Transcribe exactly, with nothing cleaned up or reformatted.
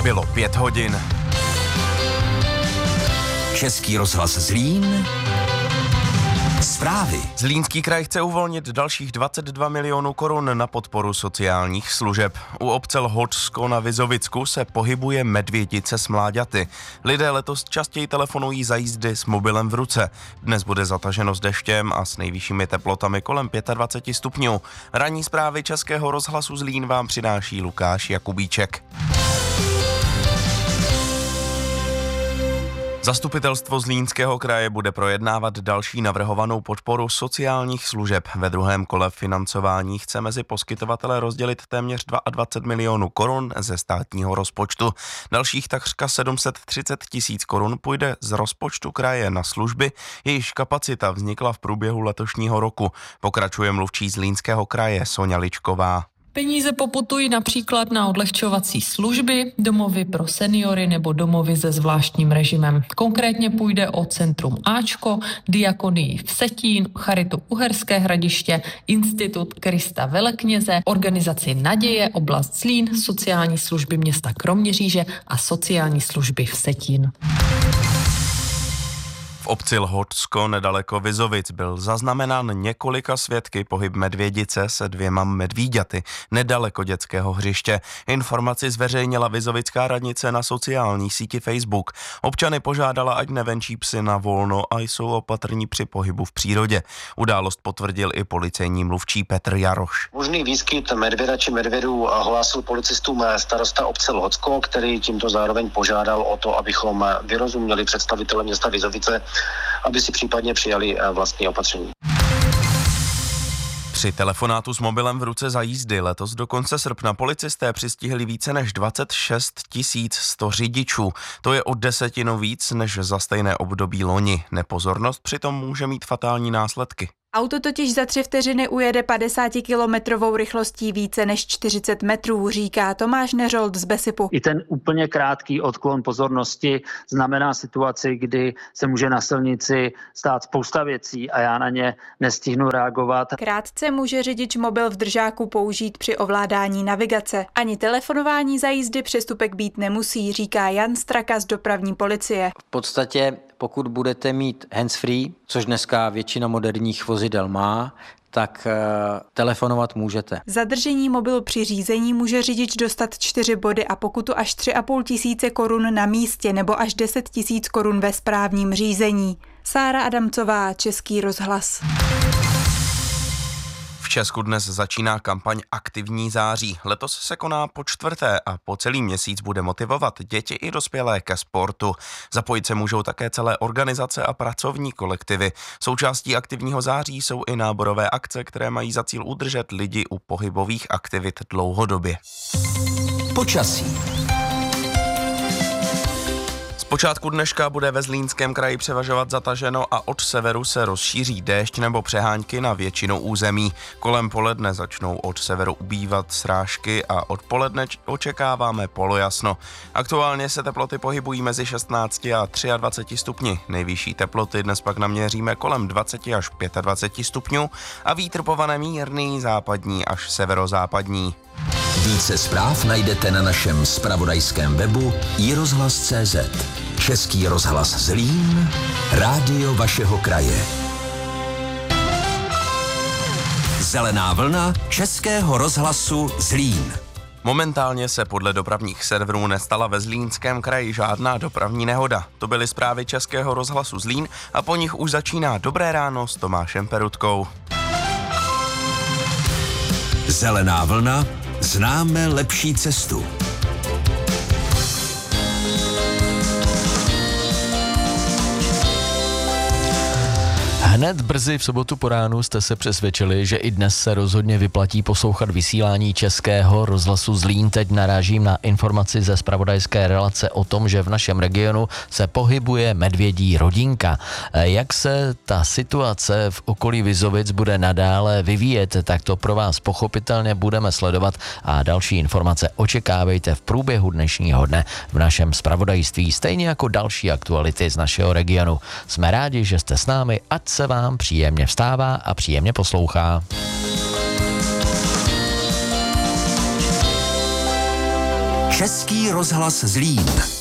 Bylo pět hodin. Český rozhlas Zlín. Zprávy. Zlínský kraj chce uvolnit dalších dvacet dva milionů korun na podporu sociálních služeb. U obce Lhotsko na Vizovicku se pohybuje medvědice s mláďaty. Lidé letos častěji telefonují za jízdy s mobilem v ruce. Dnes bude zataženo s deštěm a s nejvyššími teplotami kolem dvacet pět stupňů. Ranní zprávy Českého rozhlasu Zlín vám přináší Lukáš Jakubíček. Zastupitelstvo Zlínského kraje bude projednávat další navrhovanou podporu sociálních služeb. Ve druhém kole financování chce mezi poskytovatele rozdělit téměř dvacet dva milionů korun ze státního rozpočtu. Dalších takřka sedm set třicet tisíc korun půjde z rozpočtu kraje na služby, jejichž kapacita vznikla v průběhu letošního roku. Pokračuje mluvčí Zlínského kraje Soňa Ličková. Peníze poputují například na odlehčovací služby, domovy pro seniory nebo domovy se zvláštním režimem. Konkrétně půjde o Centrum Ačko, Diakonii v Vsetín, Charitu Uherské Hradiště, Institut Krista Velekněze, organizaci Naděje, oblast Zlín, sociální služby města Kroměříže a sociální služby Vsetín. V obci Lhotsko nedaleko Vizovic byl zaznamenán několika svědky pohyb medvědice se dvěma medvíďaty nedaleko dětského hřiště. Informaci zveřejnila vizovická radnice na sociální síti Facebook. Občany požádala, ať nevenčí psy na volno a jsou opatrní při pohybu v přírodě. Událost potvrdil i policejní mluvčí Petr Jaroš. Možný výskyt medvěda či medvědů hlásil policistům starosta obce Lhotsko, který tímto zároveň požádal o to, abychom vyrozuměli představitele města Vizovice, aby si případně přijali vlastní opatření. Při telefonátu s mobilem v ruce za jízdy letos do konce srpna policisté přistihli více než dvacet šest tisíc sto řidičů. To je o desetinu víc než za stejné období loni. Nepozornost přitom může mít fatální následky. Auto totiž za tři vteřiny ujede padesátikilometrovou rychlostí více než čtyřicet metrů, říká Tomáš Neřold z Besipu. I ten úplně krátký odklon pozornosti znamená situaci, kdy se může na silnici stát spousta věcí a já na ně nestihnu reagovat. Krátce může řidič mobil v držáku použít při ovládání navigace. Ani telefonování za jízdy přestupek být nemusí, říká Jan Straka z dopravní policie. V podstatě pokud budete mít handsfree, což dneska většina moderních vozidel má, tak uh, telefonovat můžete. Zadržení mobilu při řízení může řidič dostat čtyři body a pokutu až tři a půl tisíce korun na místě nebo až deset tisíc korun ve správním řízení. Sára Adamcová, Český rozhlas. V Česku dnes začíná kampaň Aktivní září. Letos se koná po čtvrté a po celý měsíc bude motivovat děti i dospělé ke sportu. Zapojit se můžou také celé organizace a pracovní kolektivy. Součástí Aktivního září jsou i náborové akce, které mají za cíl udržet lidi u pohybových aktivit dlouhodobě. Počasí. Počátku dneška bude ve Zlínském kraji převažovat zataženo a od severu se rozšíří déšť nebo přehánky na většinu území. Kolem poledne začnou od severu ubývat srážky a odpoledne očekáváme polojasno. Aktuálně se teploty pohybují mezi šestnácti a dvaceti třemi stupni. Nejvyšší teploty dnes pak naměříme kolem dvaceti až dvaceti pěti stupňů a vítr povane mírný západní až severozápadní. Více zpráv najdete na našem zpravodajském webu i rozhlas tečka cé zet. Český rozhlas Zlín, rádio vašeho kraje. Zelená vlna Českého rozhlasu Zlín. Momentálně se podle dopravních serverů nestala ve Zlínském kraji žádná dopravní nehoda. To byly zprávy Českého rozhlasu Zlín a po nich už začíná Dobré ráno s Tomášem Perutkou. Zelená vlna, známe lepší cestu. Hned brzy v sobotu po ránu jste se přesvědčili, že i dnes se rozhodně vyplatí poslouchat vysílání Českého rozhlasu Zlín. Teď narážím na informaci ze zpravodajské relace o tom, že v našem regionu se pohybuje medvědí rodinka. Jak se ta situace v okolí Vizovic bude nadále vyvíjet, tak to pro vás pochopitelně budeme sledovat a další informace očekávejte v průběhu dnešního dne v našem zpravodajství, stejně jako další aktuality z našeho regionu. Jsme rádi, že jste s námi, ať se vám příjemně vstává a příjemně poslouchá. Český rozhlas Zlín.